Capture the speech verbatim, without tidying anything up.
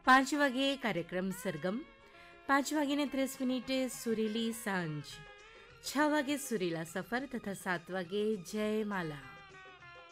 પાંચ વાગે કાર્યક્રમ સરગમ, પાંચ વાગીને ત્રીસ મિનિટે સુરીલી સાંજ, છ વાગે સુરીલા સફર તથા સાત વાગે જયમાલા.